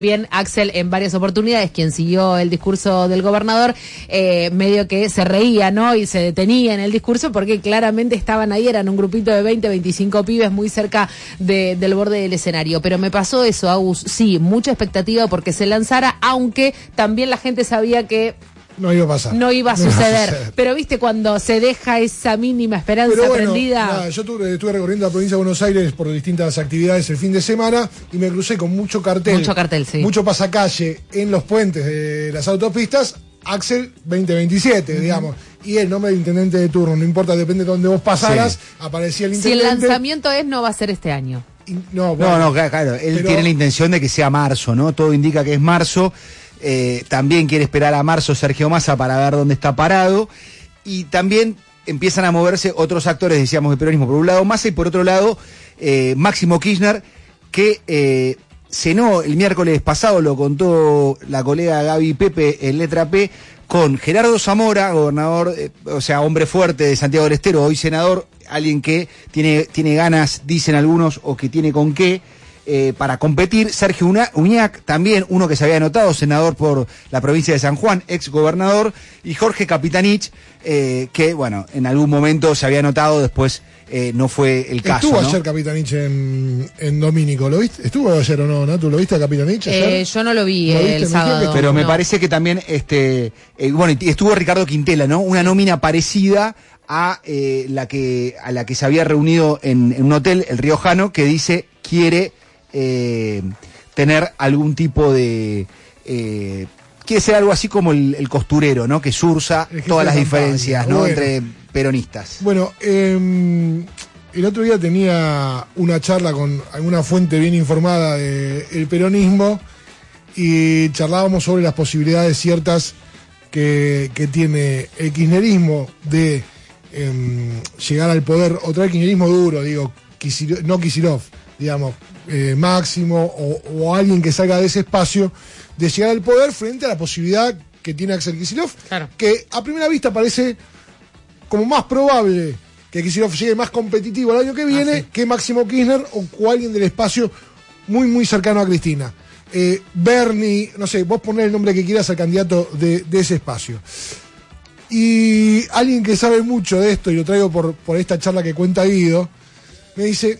Bien, Axel, en varias oportunidades, quien siguió el discurso del gobernador, medio que se reía, ¿no? Y se detenía en el discurso porque claramente estaban ahí, eran un grupito de 20, 25 pibes muy cerca del borde del escenario. Pero me pasó eso, Agus, sí, mucha expectativa porque se lanzara, aunque también la gente sabía que no iba a pasar. No iba a suceder. Pero viste cuando se deja esa mínima esperanza prendida. Nada, yo estuve recorriendo la provincia de Buenos Aires por distintas actividades el fin de semana y me crucé con mucho cartel. Mucho cartel, sí. Mucho pasacalle en los puentes de las autopistas. Axel 2027, digamos. Y el nombre del intendente de turno, no importa, depende de donde vos pasaras, aparecía el intendente. Si el lanzamiento no va a ser este año. No, claro, él tiene la intención de que sea marzo, ¿no? Todo indica que es marzo. También quiere esperar a marzo Sergio Massa para ver dónde está parado, y también empiezan a moverse otros actores, decíamos, del peronismo. Por un lado Massa y por otro lado Máximo Kirchner, que cenó el miércoles pasado, lo contó la colega Gaby Pepe en Letra P, con Gerardo Zamora, gobernador, hombre fuerte de Santiago del Estero, hoy senador, alguien que tiene ganas, dicen algunos, o que tiene con qué, para competir. Sergio Uñac, también uno que se había anotado, senador por la provincia de San Juan, ex gobernador, y Jorge Capitanich, que bueno, en algún momento se había anotado, después no fue el caso. Estuvo ayer Capitanich en Domínico, ¿lo viste? ¿Estuvo ayer o no? ¿Tú lo viste a Capitanich ayer? Yo no lo vi el sábado. Pero me parece que también, bueno, estuvo Ricardo Quintela, ¿no? Una nómina parecida a la que se había reunido en un hotel, el Riojano, que dice quiere tener algún tipo de quiere ser algo así como el costurero, ¿no? Que surza todas las diferencias, ¿no? Entre peronistas. Bueno, el otro día tenía una charla con alguna fuente bien informada del peronismo y charlábamos sobre las posibilidades ciertas que tiene el kirchnerismo de llegar al poder, otra vez kirchnerismo duro, digo, no Kicillof, digamos, Máximo o alguien que salga de ese espacio, de llegar al poder frente a la posibilidad que tiene Axel Kicillof, claro, que a primera vista parece como más probable que Kicillof llegue más competitivo el año que viene que Máximo Kirchner o alguien del espacio muy muy cercano a Cristina. Bernie, no sé, vos ponés el nombre que quieras al candidato de ese espacio. Y alguien que sabe mucho de esto, y lo traigo por esta charla que cuenta Guido, me dice,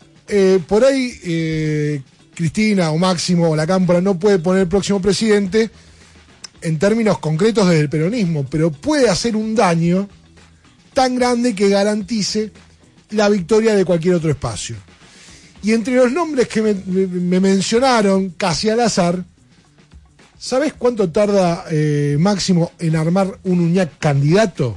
por ahí Cristina o Máximo o la Cámpora no puede poner el próximo presidente en términos concretos desde el peronismo, pero puede hacer un daño tan grande que garantice la victoria de cualquier otro espacio. Y entre los nombres que me mencionaron casi al azar, ¿sabés cuánto tarda Máximo en armar un Uñac candidato?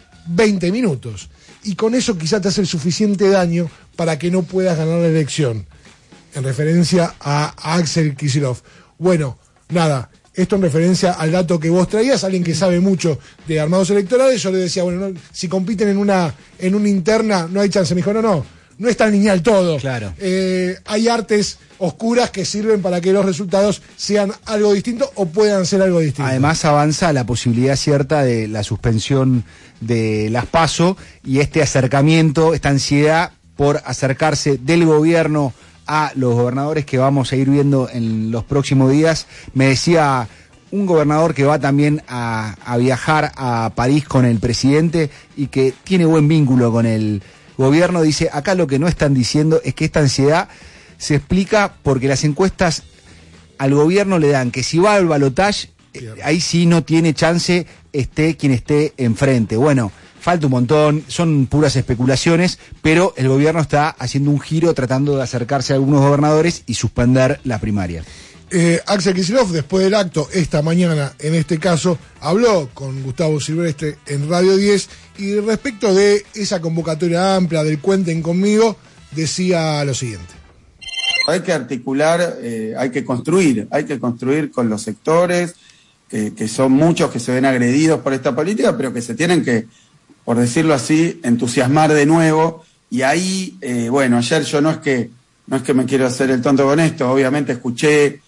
20 minutos. Y con eso quizás te hace el suficiente daño para que no puedas ganar la elección. En referencia a Axel Kicillof. Bueno, nada, esto en referencia al dato que vos traías, alguien que sabe mucho de armados electorales. Yo le decía, bueno, no, si compiten en una interna, no hay chance. Me dijo, no es tan lineal todo. Claro. Hay artes oscuras que sirven para que los resultados sean algo distinto o puedan ser algo distinto. Además avanza la posibilidad cierta de la suspensión de las PASO y este acercamiento, esta ansiedad por acercarse del gobierno a los gobernadores que vamos a ir viendo en los próximos días. Me decía un gobernador que va también a viajar a París con el presidente y que tiene buen vínculo con el gobierno, dice, acá lo que no están diciendo es que esta ansiedad se explica porque las encuestas al gobierno le dan que si va al balotaje, ahí sí no tiene chance esté quien esté enfrente. Bueno, falta un montón, son puras especulaciones, pero el gobierno está haciendo un giro tratando de acercarse a algunos gobernadores y suspender la primaria. Axel Kicillof, después del acto, esta mañana, en este caso, habló con Gustavo Silvestre en Radio 10 y respecto de esa convocatoria amplia del Cuenten Conmigo, decía lo siguiente. Hay que articular, hay que construir con los sectores, que son muchos que se ven agredidos por esta política, pero que se tienen que, por decirlo así, entusiasmar de nuevo. Y ahí, bueno, ayer yo no es que me quiero hacer el tonto con esto, obviamente escuché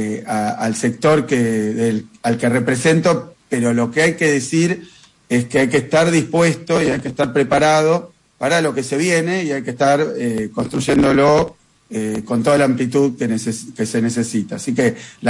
al sector al que represento, pero lo que hay que decir es que hay que estar dispuesto y hay que estar preparado para lo que se viene y hay que estar construyéndolo con toda la amplitud que se necesita. Así que